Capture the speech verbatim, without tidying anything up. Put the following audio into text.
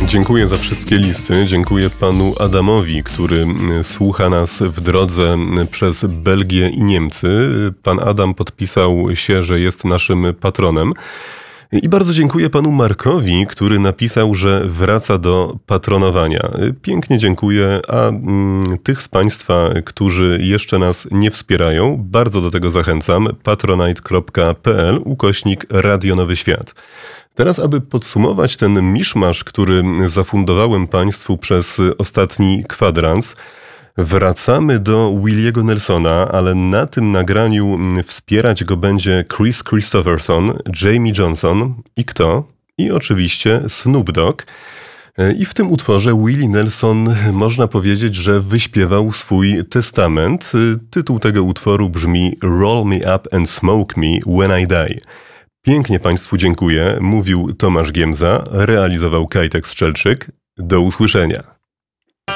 Dziękuję za wszystkie listy. Dziękuję panu Adamowi, który słucha nas w drodze przez Belgię i Niemcy. Pan Adam podpisał się, że jest naszym patronem. I bardzo dziękuję panu Markowi, który napisał, że wraca do patronowania. Pięknie dziękuję, a mm, tych z państwa, którzy jeszcze nas nie wspierają, bardzo do tego zachęcam. patronite.pl ukośnik Radio Nowy Świat. Teraz, aby podsumować ten miszmasz, który zafundowałem państwu przez ostatni kwadrans, wracamy do Williego Nelsona, ale na tym nagraniu wspierać go będzie Chris Christopherson, Jamie Johnson i kto? I oczywiście Snoop Dogg. I w tym utworze Willie Nelson, można powiedzieć, że wyśpiewał swój testament. Tytuł tego utworu brzmi Roll Me Up and Smoke Me When I Die. Pięknie państwu dziękuję. Mówił Tomasz Giemza, realizował Kajtek Strzelczyk. Do usłyszenia.